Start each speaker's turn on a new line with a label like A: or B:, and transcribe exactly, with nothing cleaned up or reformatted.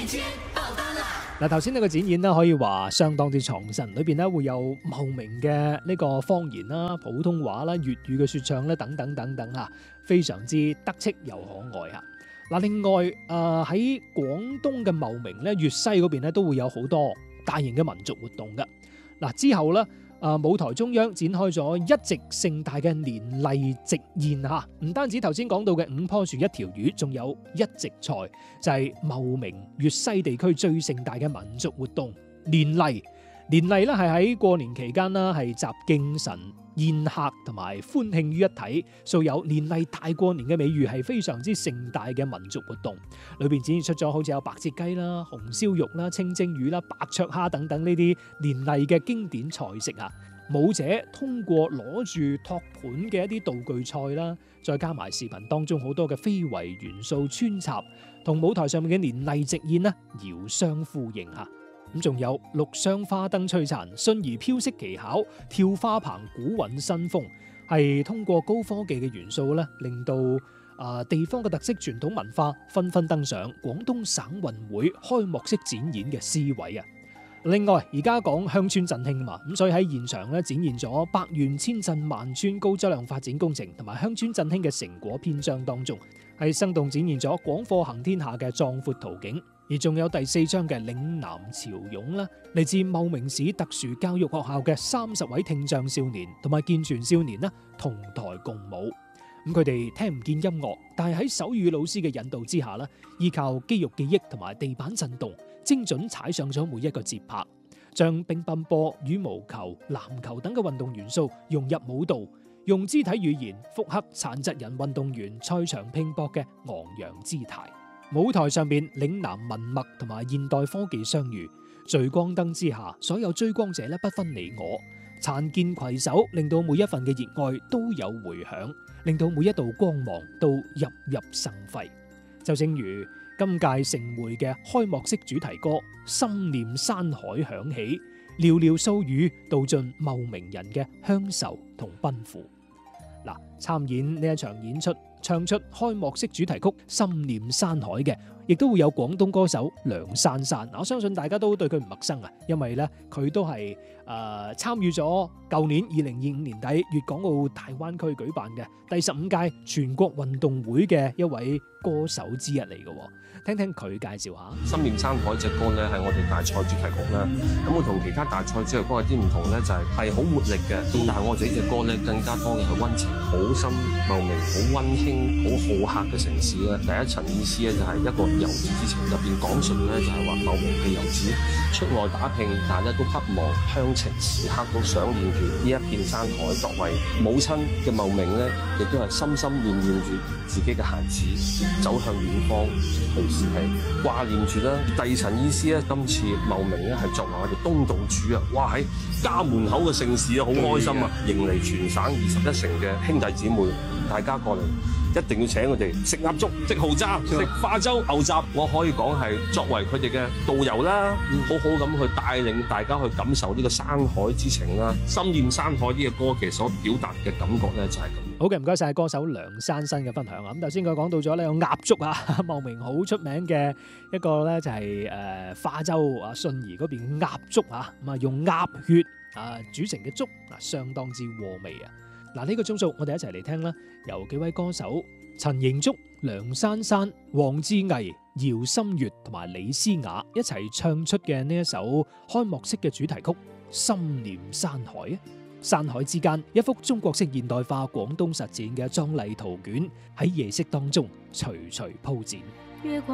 A: 嗱，頭先呢個展演咧，可以話相當之創新，裏邊咧會有茂名嘅呢個方言啦、普通話啦、粵語嘅説唱咧等等等等嚇，非常之得戚又可愛嚇。嗱，另外誒喺廣東嘅茂名咧、粵西嗰邊咧都會有好多大型嘅民族活動㗎。嗱，之後咧。誒舞台中央展開咗一席盛大嘅年例席宴嚇，唔單止頭先講到嘅五棵樹一條魚，仲有一席菜，就係茂名粵西地區最盛大嘅民族活動年例。年例咧係喺過年期間啦，係集敬神、宴客同埋歡慶於一體，素有年例大過年嘅美譽，係非常之盛大嘅民族活動。裏邊展現出咗好似有白切雞啦、紅燒肉啦、清蒸魚啦、白灼蝦等等呢啲年例嘅經典菜式啊！舞者通過攞住托盤嘅一啲道具菜啦，再加埋視頻當中好多嘅非遺元素穿插，同舞台上面嘅年例席宴呢遙相呼應嚇。咁仲有綠箱花燈璀璨、迅儀飄色技巧、跳花棚古韻新風，係通過高科技嘅元素咧，令到啊、呃、地方嘅特色傳統文化紛紛登上廣東省運會開幕式展演嘅 C 位啊！另外，而家講鄉村振興嘛，咁所以喺現場咧展現咗百縣千鎮萬村高質量發展工程同埋鄉村振興嘅成果篇章當中，係生動展現咗廣貨行天下嘅壯闊圖景。而仲有第四章嘅嶺南潮湧啦，嚟自茂名市特殊教育學校嘅三十位聽障少年同埋健全少年啦，同台共舞。咁佢哋聽唔見音樂，但係喺手語老師嘅引導之下啦，依靠肌肉記憶同埋地板震動，精準踩上咗每一個節拍，將乒乓波、羽毛球、籃球等嘅運動元素融入舞蹈，用肢體語言復刻殘疾人運動員賽場拼搏嘅昂揚姿態。舞台上邊嶺南文脈同埋現代科技相遇，聚光燈之下，所有追光者咧不分你我，殘健攜手，令到每一份嘅熱愛都有回響，令到每一道光芒都熠熠生輝。就正如今屆盛會嘅開幕式主題歌《心念山海》響起，寥寥數語道盡茂名人嘅鄉愁同奔赴。嗱，參演呢一場演出，唱出開幕式主題曲《心念山海》嘅，亦都會有廣東歌手梁珊珊。我相信大家都對佢唔陌生啊，因為咧佢都係誒參與咗舊年二零二五年底粵港澳大灣區舉辦嘅第十五屆全國運動會嘅一位歌手之一嚟嘅。聽聽佢介紹下《
B: 心念山海》隻歌咧，係我哋大賽主題曲啦。咁我同其他大賽主題歌有啲唔同咧，就係係好活力嘅。咁但係我哋呢隻歌咧，更加多嘅係溫情，好深茂名，好溫馨，好好客嘅城市咧。第一層意思咧就係一個遊子之情，入邊講述咧就係話茂名嘅遊子出外打拼，但係咧都不忘鄉情，時刻都想念住呢一片山海。作為母親嘅茂名咧，亦都係心心念念住自己嘅孩子走向遠方。是係掛念住啦。第二層意思咧，今次茂名咧係作為我哋東道主啊，哇喺家門口嘅盛事啊，好開心啊，迎嚟全省二十一城嘅兄弟姊妹，大家過嚟一定要請佢哋食鴨粥、食蠔渣、食化州牛雜。我可以講係作為佢哋嘅導遊啦，好好咁去帶領大家去感受呢個山海之情啦。心念山海呢個歌其實所表達嘅感覺咧就係咁。
A: 好嘅，唔該晒歌手梁珊珊嘅分享啊！咁頭先佢講到咗呢有鴨粥啊，茂名好出名嘅一個咧就係誒化州啊信宜嗰邊嘅鴨粥啊，咁啊用鴨血啊煮成嘅粥啊，相當之和味啊！嗱，呢個鐘數我哋一齊嚟聽啦，由幾位歌手陳盈竹、梁珊珊、黃志毅、姚心月同埋李思雅一齊唱出嘅呢一首開幕式嘅主題曲《心念山海》啊！山海之間，一幅中國式現代化廣東實踐嘅壯麗圖卷喺夜色當中徐徐鋪展。